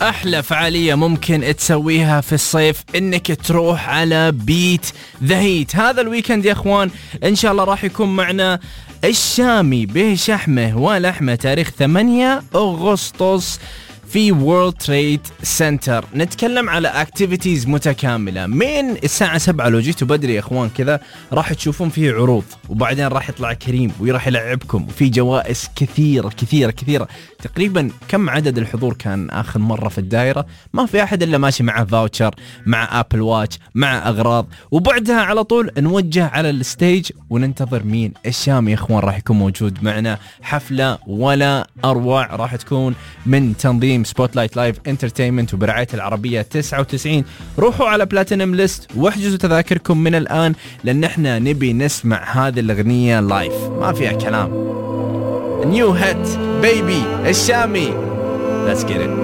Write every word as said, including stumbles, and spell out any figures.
أحلى فعالية ممكن تسويها في الصيف إنك تروح على بيت ذا هيت. هذا الويكند يا أخوان إن شاء الله راح يكون معنا الشامي به شحمه ولحمه تاريخ ثمانية أغسطس في وورلد تريد سنتر. نتكلم على اكتيفيتيز متكاملة من الساعة سبعة. لو جيتوا بدري يا اخوان كذا راح تشوفون فيه عروض، وبعدين راح يطلع كريم وراح يلعبكم، وفي جوائز كثيرة كثيرة كثيرة. تقريبا كم عدد الحضور كان آخر مرة في الدائرة؟ ما في أحد إلا ماشي مع فاوتشر، مع أبل واتش، مع أغراض، وبعدها على طول نوجه على الستيج وننتظر مين؟ الشامي يا اخوان راح يكون موجود معنا. حفلة ولا أروع راح تكون من تنظيم سبوت لايت لايف انترتينمنت وبرعاية العربية تسعة وتسعين. روحوا على بلاتينم ليست واحجزوا تذاكركم من الآن، لأن احنا نبي نسمع هذه الأغنية لايف، ما فيها كلام. نيو هيت بيبي الشامي. Let's get it.